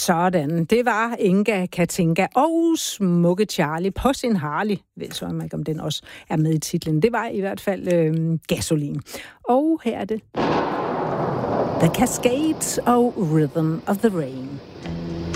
Sådan, det var Inga Katinka og Smukke Charlie på sin Harley. Jeg ved så ikke, om den også er med i titlen. Det var i hvert fald Gasolin. Og her er det The Cascades og Rhythm of the Rain.